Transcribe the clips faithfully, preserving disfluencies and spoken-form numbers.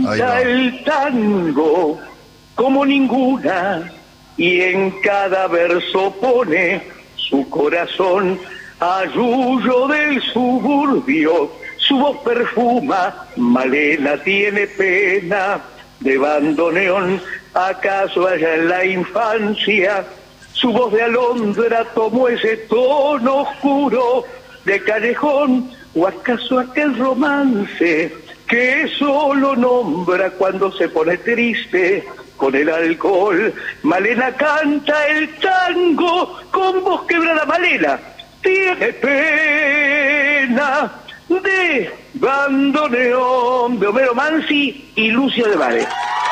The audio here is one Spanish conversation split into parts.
canta el tango como ninguna, y en cada verso pone su corazón. Arrullo del suburbio, su voz perfuma, Malena tiene pena de bandoneón. ¿Acaso allá en la infancia su voz de alondra tomó ese tono oscuro de callejón? ¿O acaso aquel romance que solo nombra cuando se pone triste con el alcohol? Malena canta el tango con voz quebrada. Malena tiene pena de bandoneón, de Homero Mansi y Lucio de Vare.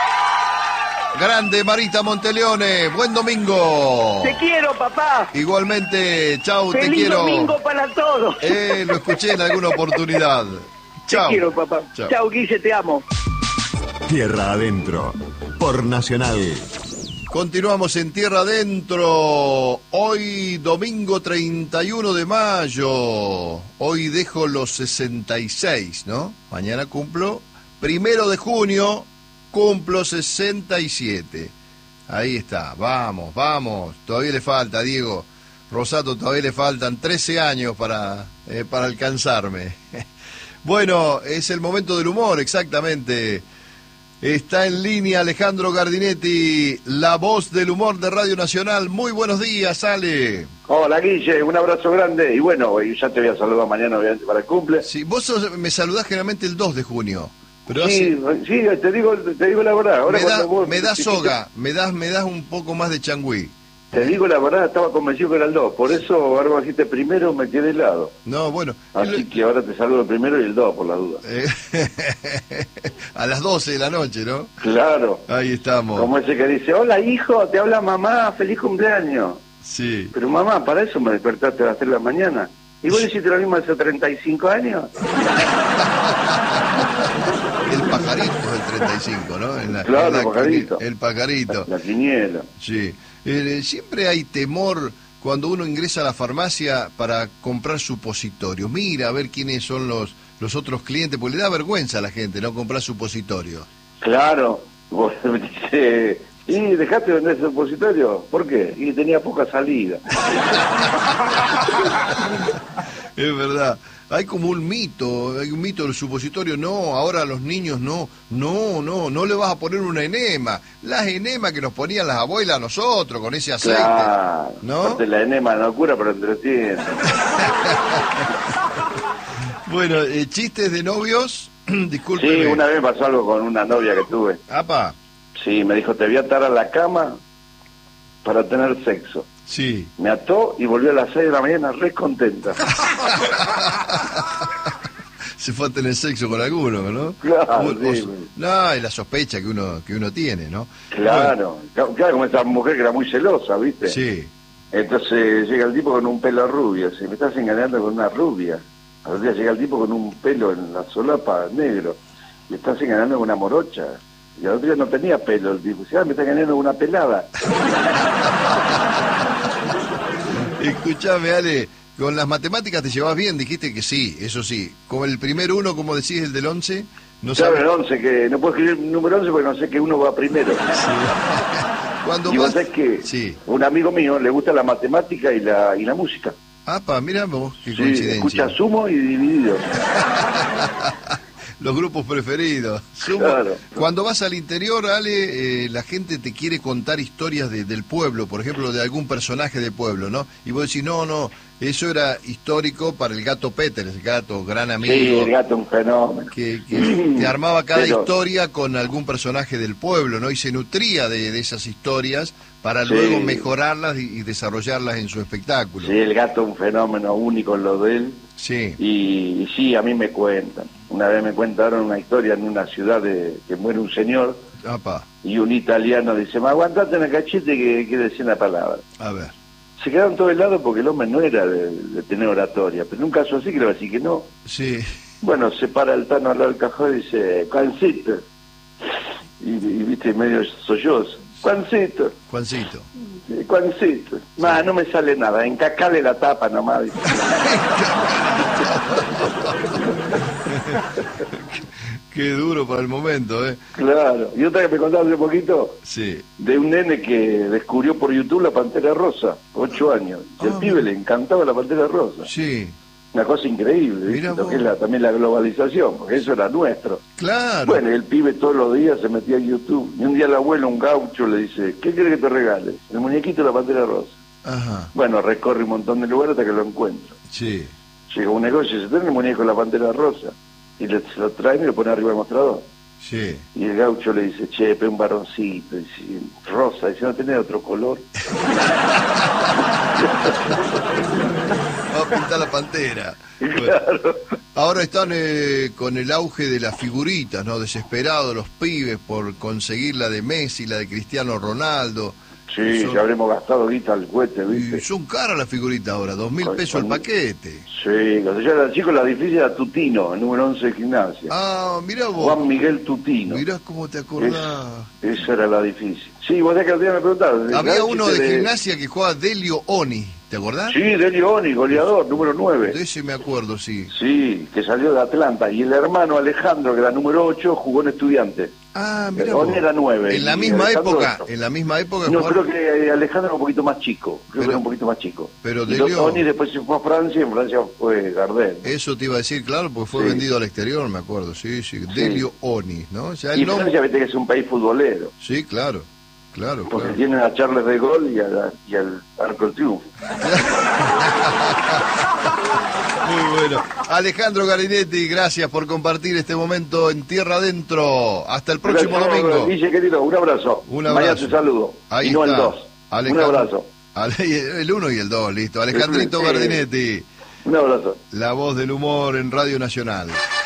Grande Marita Monteleone, buen domingo. Te quiero, papá. Igualmente, chau, te Feliz quiero. domingo para todos. Eh, lo escuché en alguna oportunidad. Chau. Te quiero, papá. Chau. Chau, Guille, te amo. Tierra Adentro, por Nacional. Continuamos en Tierra Adentro. Hoy domingo treinta y uno de mayo. Hoy dejo los sesenta y seis, ¿no? Mañana cumplo. Primero de junio cumplo sesenta y siete. Ahí está, vamos, vamos. Todavía le falta, Diego Rosato, todavía le faltan trece años para, eh, para alcanzarme. Bueno, es el momento del humor, exactamente. Está en línea Alejandro Gardinetti, la voz del humor de Radio Nacional. Muy buenos días, Ale. Hola, Guille, un abrazo grande. Y bueno, ya te voy a saludar mañana, obviamente, para el cumple. Sí, vos sos, me saludás generalmente el dos de junio. Pero sí, hace... sí, te digo, te digo la verdad. Ahora me da, vos, me da soga, me das, me das un poco más de changüí. Te digo la verdad, estaba convencido que era el dos. Por eso, ahora me dijiste primero, me quedé helado. No, bueno. Así el... que ahora te saludo el primero y el dos, por la duda. Eh, a las doce de la noche, ¿no? Claro. Ahí estamos. Como ese que dice, hola hijo, te habla mamá, feliz cumpleaños. Sí. Pero mamá, para eso me despertaste a las tres de la mañana. ¿Y vos hiciste lo mismo hace treinta y cinco años? El pajarito es el treinta y cinco, ¿no? En la, claro, en la, el pajarito. El pajarito. La, la quiniela. Sí. Eh, siempre hay temor cuando uno ingresa a la farmacia para comprar supositorios. Mira a ver quiénes son los, los otros clientes, porque le da vergüenza a la gente, ¿no? Comprar supositorios. Claro. Vos me dices, ¿y dejaste de vender supositorio? ¿Por qué? Y tenía poca salida. Es verdad. Hay como un mito, hay un mito del supositorio, no, ahora a los niños no, no, no, no le vas a poner una enema, las enemas que nos ponían las abuelas a nosotros con ese aceite, claro, ¿no? Aparte la enema no cura, pero entretiene. Bueno, eh, chistes de novios, discúlpeme. Sí, una vez pasó algo con una novia que tuve. Apa. Sí, me dijo, te voy a atar a la cama para tener sexo. Sí. Me ató y volvió a las seis de la mañana re contenta. Se fue a tener sexo con alguno, ¿no? Claro, o, sí. o, no, es la sospecha que uno que uno tiene, ¿no? Claro, bueno. Claro, como esa mujer que era muy celosa, ¿viste? Sí. Entonces llega el tipo con un pelo rubio, si me estás engañando con una rubia. Al día llega el tipo con un pelo en la solapa negro, me estás engañando con una morocha. Y al otro día no tenía pelo el tipo, decía, ah, me está engañando con una pelada. Escuchame, Ale, con las matemáticas te llevas bien, dijiste que sí, eso sí. Con el primer uno, como decís, el del once, no sabes. sabes. el once, que no puedo escribir el número once porque no sé que uno va primero. Sí. Cuando y vos vas... sabés que sí. un amigo mío le gusta la matemática y la y la música. Apa, mira vos, qué sí, coincidencia. Escucha Sumo y Dividido. Los grupos preferidos. Sumo. Claro. Cuando vas al interior, Ale, eh, la gente te quiere contar historias de, del pueblo, por ejemplo, de algún personaje del pueblo, ¿no? Y vos decís, no, no, eso era histórico para el gato Peter, el gato, gran amigo. Sí, el gato un fenómeno. Que, que te armaba cada Pero... historia con algún personaje del pueblo, ¿no? Y se nutría de, de esas historias para sí. luego mejorarlas y, y desarrollarlas en su espectáculo. Sí, el gato un fenómeno único en lo de él. Sí. Y, y sí, a mí me cuentan. Una vez me contaron una historia en una ciudad de que muere un señor. Apa. Y un italiano dice, ma aguantate en el cachete que quiere decir una palabra. A ver. Se quedaron todos helados porque el hombre no era de, de tener oratoria, pero en un caso así que le va a decir que no. Sí. Bueno, se para el Tano al lado del cajón y dice, Juancito. Y, y viste, medio sollozo. Juancito. Juancito. Juancito. Sí. Ma, no me sale nada, encacale la tapa nomás. Qué duro para el momento, ¿eh? Claro. Y otra que me contaron hace poquito, Sí. de un nene que descubrió por YouTube la Pantera Rosa, ocho años. Y al Ah, pibe le encantaba la Pantera Rosa. Sí. Una cosa increíble, ¿viste? Mirá Lo vos. que es la, también la globalización, porque eso era nuestro. Claro. Bueno, y el pibe todos los días se metía en YouTube. Y un día el abuelo, un gaucho, le dice, ¿qué quieres que te regale? El muñequito de la Pantera Rosa. Ajá. Bueno, recorre un montón de lugares hasta que lo encuentra. Sí. Llega a un negocio y dice, ¿tenés el muñeco de la Pantera Rosa? Y le, se lo traen y lo pone arriba del mostrador. Sí. Y el gaucho le dice, che, pe, un varoncito, y dice, rosa, dice, ¿no tenés otro color? Va a pintar la pantera. Bueno, Claro. ahora están eh, con el auge de las figuritas, ¿no? Desesperados los pibes por conseguir la de Messi, la de Cristiano Ronaldo. Sí, Son- ya habremos gastado guita al cohete, Y ¿viste? son caras las figuritas ahora, dos mil Con- pesos el con- paquete. Sí, cuando yo era chico la difícil era Tutino, el número once de gimnasia. Ah, mirá vos. Juan Miguel Tutino. Mirá cómo te acordás. Es- esa era la difícil. Sí, vos sabés que el día me preguntaron. Había ¿sabés uno chiste de gimnasia que jugaba Delio Oni, ¿te acordás? Sí, Delio Oni, goleador, número nueve. De ese me acuerdo, sí. Sí, que salió de Atlanta. Y el hermano Alejandro, que era número ocho, jugó en Estudiantes. Ah, mirá Oni vos. era nueve. En la y misma Alejandro época, ocho. en la misma época No, jugaron- creo que eh, Alejandro era un poquito más chico. Creo Pero- que era un poquito más chico. pero y Delio- Oni después se fue a Francia y en Francia fue Gardel. Eso te iba a decir, claro, porque fue Sí. vendido al exterior, me acuerdo, sí, sí. Delio Oni, ¿no? Ya el Y nombre... Francia, viste que es un país futbolero. Sí, claro, claro, Porque claro. tienen a Charles de Gaulle y, a la- y al Arco del Triunfo. Muy bueno. Alejandro Garinetti, gracias por compartir este momento en Tierra Adentro. Hasta el próximo Gracias, domingo. Guille, querido, un abrazo. Un Mañana abrazo. te saludo. Ahí y no está. el dos. Alejandro- Un abrazo. Ale- El uno y el dos, listo. Alejandrito Sí. Gardinetti, Un abrazo. la voz del humor en Radio Nacional.